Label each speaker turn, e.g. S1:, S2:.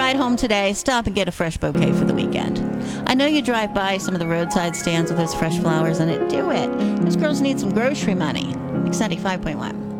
S1: ride home today, stop and get a fresh bouquet for the weekend. I know you drive by some of the roadside stands with those fresh flowers in it. Do it. Those girls need some grocery money. Mix 95.1.